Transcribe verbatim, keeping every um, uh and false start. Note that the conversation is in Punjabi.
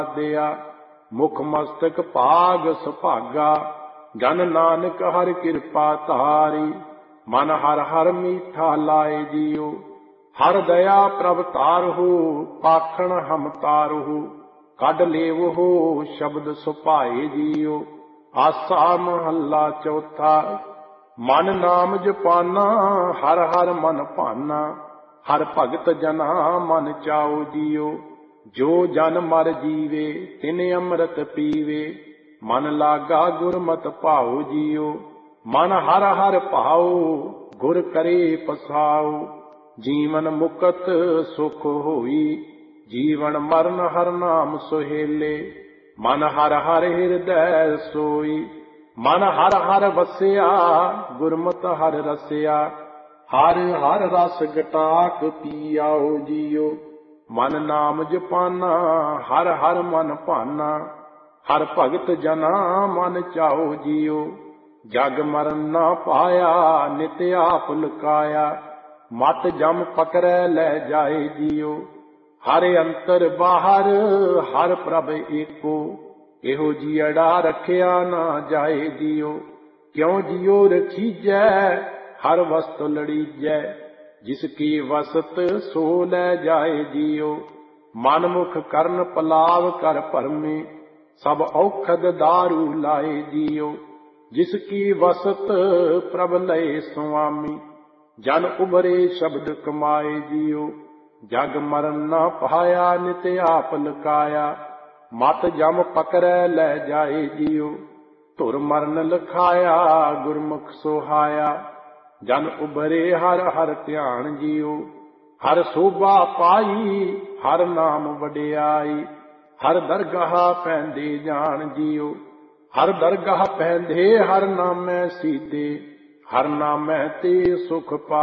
ਦਿਆ। ਮੁਖ ਮਸਤਕ ਭਾਗ ਸੁਭਾਗਾ, ਜਨ ਨਾਨਕ ਹਰਿ ਕਿਰਪਾ ਧਾਰੀ। ਮਨ ਹਰ ਹਰ ਮੀਠਾ ਲਾਏ ਜੀਓ, ਹਰ ਦਇਆ ਪ੍ਰਭ ਤਾਰਹੁ। ਪਾਖਣ ਹਮ ਤਾਰਹੁ, ਕੱਢ ਲੇਵਹੁ ਸ਼ਬਦ ਸੁਭਾਏ ਜੀਓ। ਆਸਾ ਮਹੱਲਾ ਚੌਥਾ। ਮਨ ਨਾਮ ਜਪਾਨਾ, ਹਰ ਹਰ ਮਨ ਭਾਨਾ। ਹਰ ਭਗਤ ਜਨਾ ਮਨ ਚਾਉ ਜੀਓ। ਜੋ ਜਨ ਮਰ ਜੀਵੇ, ਤਿਨ ਅੰਮ੍ਰਿਤ ਪੀਵੇ। ਮਨ ਲਾਗਾ ਗੁਰਮਤਿ ਭਾਉ ਜੀਓ। ਮਨ ਹਰ ਹਰ ਭਾਉ, ਗੁਰ ਕਰੇ ਪਸਾਉ। ਜੀਵਨ ਮੁਕਤ ਸੁਖ ਹੋਈ, ਜੀਵਨ ਮਰਨ ਹਰ ਨਾਮ ਸੁਹੇਲੇ। ਮਨ ਹਰ ਹਰ ਹਿਰਦੈ ਸੋਈ, ਮਨ ਹਰ ਹਰ ਵਸਿਆ। ਗੁਰਮਤਿ ਹਰ ਰਸਿਆ, ਹਰ ਹਰ ਰਸ ਗਟਾਕ ਪੀਆਓ ਜੀਓ। ਮਨ ਨਾਮ ਜਪਾਨਾ, ਹਰ ਹਰ ਮਨ ਭਾਨਾ। ਹਰ ਭਗਤ ਜਨਾ ਮਨ ਚਾਓ ਜੀਓ। ਜਗ ਮਰਨ ਨਾ ਪਾਇਆ, ਨਿਤ ਆਪ ਲੁਕਾਇਆ। ਮਤ ਜਮ ਪਕੜੈ ਲੈ ਜਾਏ ਜੀਓ। ਹਰ ਅੰਤਰ ਬਾਹਰ, ਹਰ ਪ੍ਰਭ ਏਕੋ। ਇਹੋ ਜੀਅੜਾ ਰੱਖਿਆ ਨਾ ਜਾਏ ਜੀਓ। ਕਿਉ ਜੀਓ ਰਖੀਜੈ, ਹਰ ਵਸਤ ਲੜੀਜੈ। ਜਿਸ ਕੀ ਵਸਤ ਸੋ ਲੈ ਜਾਏ ਜੀਓ। ਮਨ ਮੁਖ ਕਰਨ ਪਲਾਵ ਕਰ ਭਰਮੇ, ਸਭ ਔਖਦ ਦਾਰੂ ਲਾਏ ਜੀਓ। ਜਿਸ ਕੀ ਵਸਤ ਪ੍ਰਭ ਲਏ ਸੁਆਮੀ, ਜਨ ਉਭਰੇ ਸ਼ਬਦ ਕਮਾਏ ਜੀਓ। ਜਗ ਮਰਨ ਨਾ ਪਾਇਆ, ਨਿਤ ਆਪ ਲੁਕਾਇਆ। ਮਤ ਜਮ ਪਕੜੈ ਲੈ ਜਾਏ ਜੀਓ। ਧੁਰ ਮਰਨ ਲਖਾਇਆ, ਗੁਰਮੁਖ ਸੁਹਾਇਆ। ਜਨ ਉਭਰੇ ਹਰ ਹਰ ਧਿਆਨ ਜੀਓ। ਹਰ ਸੋਭਾ ਪਾਈ, ਹਰ ਨਾਮ ਵਡਿਆਈ। ਹਰ ਦਰਗਾਹ ਪੈਂਦੇ ਜਾਣ ਜੀਓ। ਹਰ ਦਰਗਾਹ ਪੈਂਦੇ, ਹਰ ਨਾਮੈ ਸੀਧੇ। ਹਰ ਨਾਮੈ ਤੇ ਸੁਖ ਪਾ